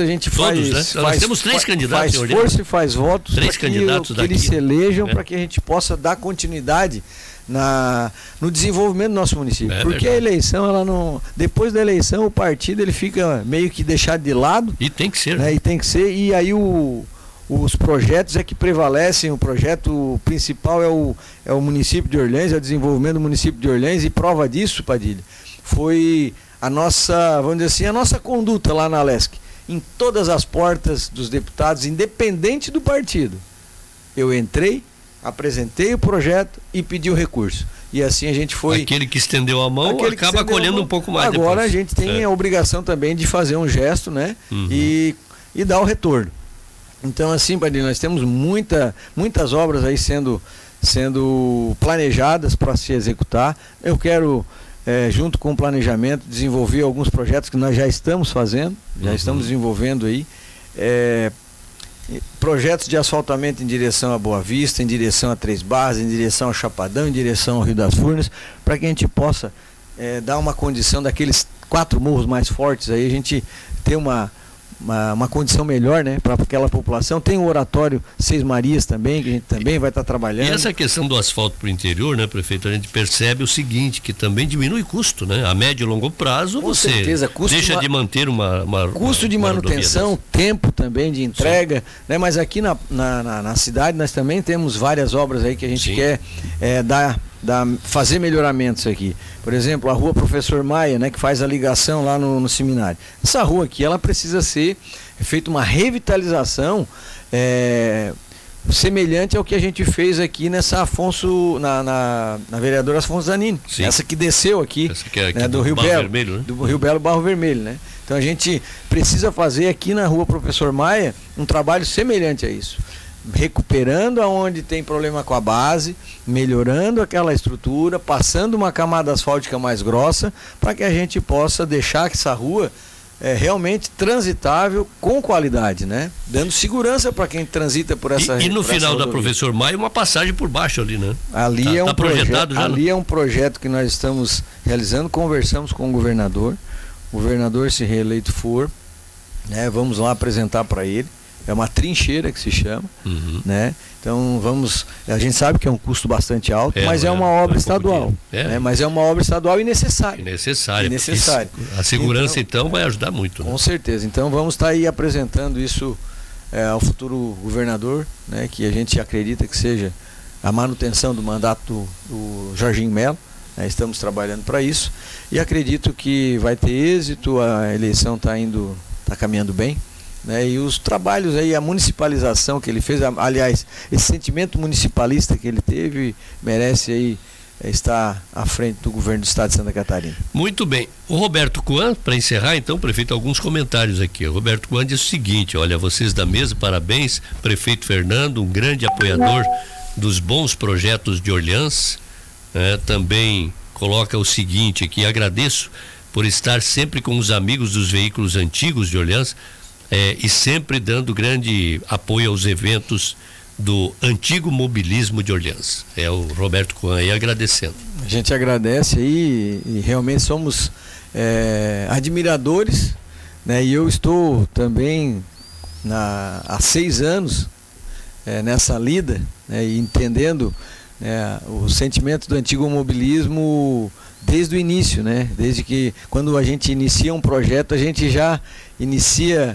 certeza a gente todos, faz... né? Nós temos 3 candidatos. Faz força e faz votos 3 candidatos que eles se elejam, para que a gente possa dar continuidade no desenvolvimento do nosso município. Porque verdade. A eleição, ela não... Depois da eleição, o partido ele fica meio que deixado de lado. E tem que ser. Né? E tem que ser. E aí os projetos é que prevalecem. O projeto principal é o município de Orleans, é o desenvolvimento do município de Orleans, e prova disso, Padilha, foi a nossa, vamos dizer assim, a nossa conduta lá na Alesc, em todas as portas dos deputados, independente do partido. Eu entrei, apresentei o projeto e pedi o recurso. E assim a gente foi... Aquele que estendeu a mão acaba colhendo um pouco mais agora depois. A gente tem a obrigação também de fazer um gesto, né? E dar o retorno. Então, assim, Padilha, nós temos muitas obras aí sendo planejadas para se executar. Eu quero... junto com o planejamento, desenvolver alguns projetos que nós já estamos fazendo, já estamos desenvolvendo aí, projetos de asfaltamento em direção a Boa Vista, em direção a Três Barras, em direção ao Chapadão, em direção ao Rio das Furnas, para que a gente possa dar uma condição daqueles 4 morros mais fortes aí, a gente ter uma condição melhor, né, para aquela população. Tem o oratório Seis Marias também, que a gente também vai estar trabalhando. E essa questão do asfalto para o interior, né, prefeito, a gente percebe o seguinte, que também diminui custo, né? A médio e longo prazo, com você certeza, deixa de manter uma custo de manutenção, tempo também de entrega, né? Mas aqui na cidade nós também temos várias obras aí que a gente quer fazer melhoramentos aqui. Por exemplo, a rua Professor Maia, né, que faz a ligação lá no seminário. Essa rua aqui, ela precisa ser feita uma revitalização semelhante ao que a gente fez aqui nessa Afonso, na vereadora Afonso Zanini. Sim. Essa que desceu aqui, né, do Rio Belo, Vermelho, né? Do Rio Belo Barro Vermelho, né? Então a gente precisa fazer aqui na rua Professor Maia um trabalho semelhante a isso. Recuperando aonde tem problema com a base, melhorando aquela estrutura, passando uma camada asfáltica mais grossa, para que a gente possa deixar essa rua realmente transitável com qualidade, né? Dando segurança para quem transita por essa E no final da Professor Maia, uma passagem por baixo ali, né? Ali é um projetado já. Ali é um projeto que nós estamos realizando, conversamos com o governador se reeleito for, né? Vamos lá apresentar para ele. É uma trincheira que se chama, né? Então a gente sabe que é um custo bastante alto, mas é uma obra estadual, né? Mas é uma obra estadual e necessária. Necessária. A segurança então vai ajudar muito. Com certeza. Então vamos estar aí apresentando isso ao futuro governador, né? Que a gente acredita que seja a manutenção do mandato do Jorginho Melo. Estamos trabalhando para isso e acredito que vai ter êxito. A eleição está caminhando bem. Né, e os trabalhos aí, a municipalização que ele fez, aliás, esse sentimento municipalista que ele teve, merece aí estar à frente do governo do estado de Santa Catarina. Muito bem. O Roberto Coan, para encerrar então, prefeito, alguns comentários aqui. O Roberto Coan diz o seguinte: olha, vocês da mesa, parabéns, prefeito Fernando, um grande apoiador dos bons projetos de Orleans. Também coloca o seguinte aqui: agradeço por estar sempre com os amigos dos veículos antigos de Orleans, e sempre dando grande apoio aos eventos do antigo mobilismo de Orleans. É o Roberto Coan aí agradecendo. A gente agradece aí e realmente somos admiradores, né? E eu estou também há 6 anos nessa lida, né? E entendendo o sentimento do antigo mobilismo desde o início, né? Desde que quando a gente inicia um projeto, a gente já inicia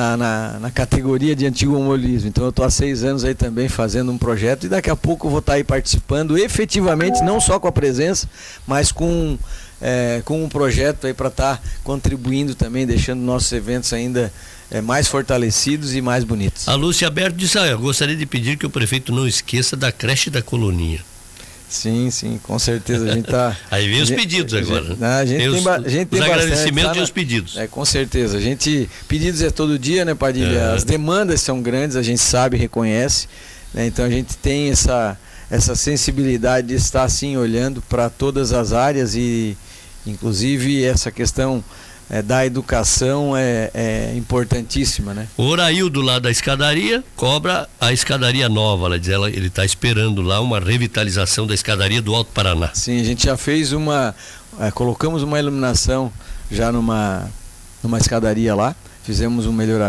na categoria de antigo mobilismo. Então eu estou há 6 anos aí também fazendo um projeto e daqui a pouco eu vou estar aí participando efetivamente, não só com a presença, mas com um projeto aí para estar contribuindo também, deixando nossos eventos ainda mais fortalecidos e mais bonitos. A Lúcia Alberto disse: eu gostaria de pedir que o prefeito não esqueça da creche da Coloninha. Sim, com certeza a gente está... Aí vem os pedidos agora. A gente tem os agradecimentos bastante, e os pedidos. Com certeza. Pedidos todo dia, né, Padilha? As demandas são grandes, a gente sabe, reconhece, né? Então a gente tem essa sensibilidade de estar assim olhando para todas as áreas e inclusive essa questão da educação é importantíssima, né? O Oraildo lá da escadaria cobra a escadaria nova, ela diz, ele está esperando lá uma revitalização da escadaria do Alto Paraná. Sim, a gente já fez colocamos uma iluminação já numa escadaria lá, fizemos um melhoramento.